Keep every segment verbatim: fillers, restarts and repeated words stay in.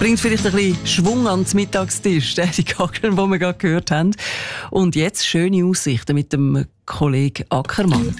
Bringt vielleicht ein bisschen Schwung ans Mittagstisch, die Gaggeln, die wir gerade gehört haben. Und jetzt schöne Aussichten mit dem Kollegen Ackermann.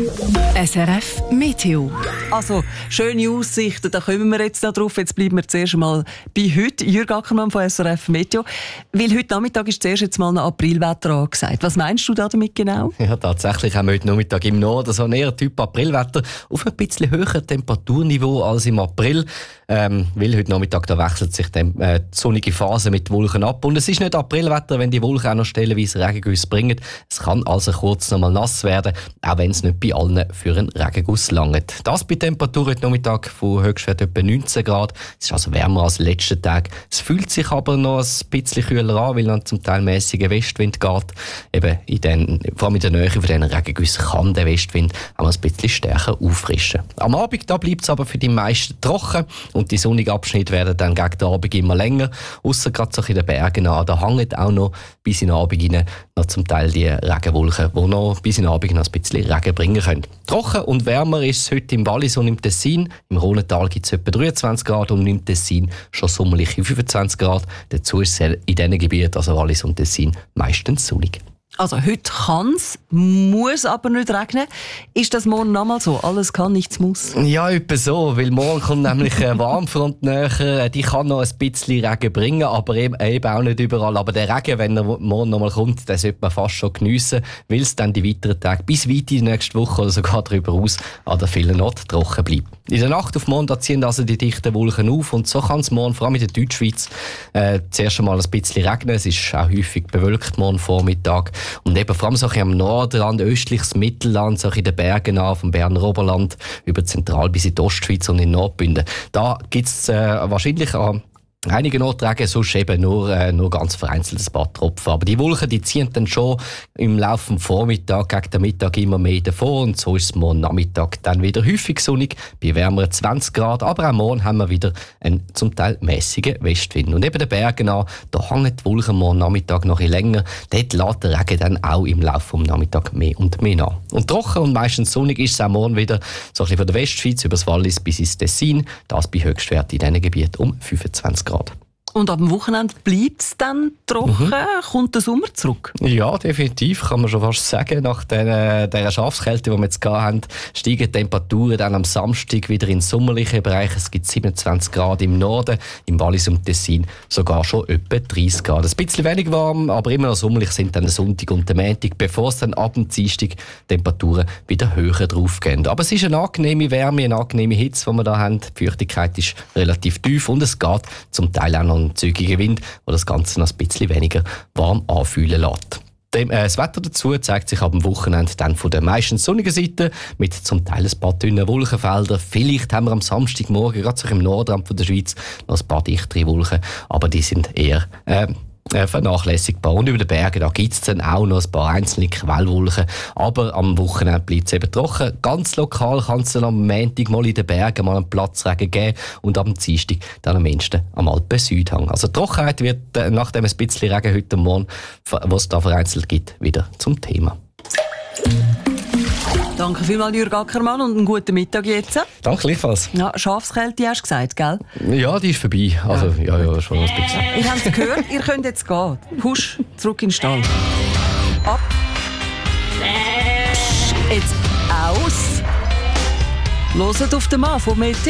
S R F Meteo. Also, schöne Aussichten, da kommen wir jetzt noch drauf. Jetzt bleiben wir zuerst mal bei heute. Jürg Ackermann von S R F Meteo. Weil heute Nachmittag ist zuerst jetzt mal ein Aprilwetter angesagt. Was meinst du da damit genau? Ja, tatsächlich haben wir heute Nachmittag im Norden so ein eher Typ Aprilwetter auf ein bisschen höherem Temperaturniveau als im April. Ähm, weil heute Nachmittag da wechselt sich die, äh, die sonnige Phase mit Wolken ab. Und es ist nicht Aprilwetter, wenn die Wolken auch noch stellenweise Regengüsse bringen. Es kann also kurz noch mal nass werden, auch wenn es nicht bei allen für einen Regenguss langt. Das bei Temperatur heute Nachmittag von Höchstwert etwa neunzehn Grad. Es ist also wärmer als letzten Tag. Es fühlt sich aber noch ein bisschen kühler an, weil dann zum Teil mäßiger Westwind geht. Eben in den, vor allem in der Nähe von diesen Regengüssen kann der Westwind auch ein bisschen stärker auffrischen. Am Abend da bleibt es aber für die meisten trocken und die sonnigen Abschnitte werden dann gegen den Abend immer länger. Ausser gerade so in den Bergen an. Da hängen auch noch bis in den Abend rein noch zum Teil die Regenwolken, die noch bis in den Abend noch ein bisschen Regen bringen können. Trocken und wärmer ist es heute im Wallis und im Tessin. Im Rhonental gibt es etwa dreiundzwanzig Grad und im Tessin schon sommerliche fünfundzwanzig Grad. Dazu ist es in diesen Gebieten, also Wallis und Tessin, meistens sonnig. Also heute kann es, muss aber nicht regnen. Ist das morgen nochmal so? Alles kann, nichts muss? Ja, etwa so, weil morgen kommt nämlich eine Warmfront näher. Die kann noch ein bisschen Regen bringen, aber eben, eben auch nicht überall. Aber der Regen, wenn er morgen nochmal kommt, den sollte man fast schon geniessen, weil es dann die weiteren Tage bis weit in die nächste Woche oder sogar darüber aus an der vielen Orten trocken bleibt. In der Nacht auf morgen da ziehen also die dichten Wolken auf und so kann es morgen, vor allem in der Deutschschweiz, äh, zuerst einmal ein bisschen regnen. Es ist auch häufig bewölkt morgen Vormittag. Und eben vor allem so am Nordrand, östliches Mittelland, so in den Bergen an, vom Berner Oberland über Zentral bis in die Ostschweiz und in Nordbünden. Da gibt es äh, wahrscheinlich an einigen Orten Regen, sonst eben nur, äh, nur ganz vereinzelt ein paar Tropfen. Aber die Wolken, die ziehen dann schon im Laufe des Vormittags gegen den Mittag immer mehr davon. Und so ist es morgen Nachmittag dann wieder häufig sonnig, bei wärmeren zwanzig Grad. Aber auch morgen haben wir wieder einen zum Teil mäßigen Westwind. Und eben den Bergen an, da hängen die Wolken morgen Nachmittag noch ein länger. Dort lässt der Regen dann auch im Laufe des Nachmittags mehr und mehr nach. Und trocken und meistens sonnig ist es auch morgen wieder so ein bisschen von der Westschweiz über das Wallis bis ins Tessin. Das bei Höchstwert in diesen Gebieten um fünfundzwanzig Grad. Und ab dem Wochenende bleibt es dann trocken? Mhm. Kommt der Sommer zurück? Ja, definitiv, kann man schon fast sagen. Nach der, der Schafskälte, die wir jetzt hatten, steigen die Temperaturen dann am Samstag wieder in den sommerlichen Bereich. Es gibt siebenundzwanzig Grad im Norden, im Wallis und Tessin sogar schon etwa dreißig Grad. Ein bisschen wenig warm, aber immer noch sommerlich sind dann der Sonntag und der Montag, bevor es dann ab dem Dienstag Temperaturen wieder höher drauf gehen. Aber es ist eine angenehme Wärme, eine angenehme Hitze, die wir hier haben. Die Feuchtigkeit ist relativ tief und es geht zum Teil auch noch ein zügiger Wind, der das Ganze noch ein bisschen weniger warm anfühlen lässt. Dem, äh, das Wetter dazu zeigt sich ab dem Wochenende dann von der meistens sonnigen Seite mit zum Teil ein paar dünnen Wolkenfeldern. Vielleicht haben wir am Samstagmorgen gerade so im Nordrand von der Schweiz noch ein paar dichtere Wolken, aber die sind eher äh, Äh, vernachlässigbar. Und über den Bergen da gibt es dann auch noch ein paar einzelne Quellwolken. Aber am Wochenende bleibt es eben trocken. Ganz lokal kann es dann am Montag mal in den Bergen mal einen Platzregen geben und am Dienstag dann am ehesten am Alpen-Südhang. Also Trockenheit wird äh, nachdem ein bisschen Regen heute Morgen, was es da vereinzelt gibt, wieder zum Thema. Danke vielmals, Jürg Ackermann, und einen guten Mittag jetzt. Danke, gleichfalls. Ja, Schafskälte hast du gesagt, gell? Ja, die ist vorbei. Also, ja, ja, schon ein bisschen. Ich habe es gehört, ihr könnt jetzt gehen. Husch, zurück in den Stall. Ab. Psst, jetzt aus. Hört auf den Mann von Meteo.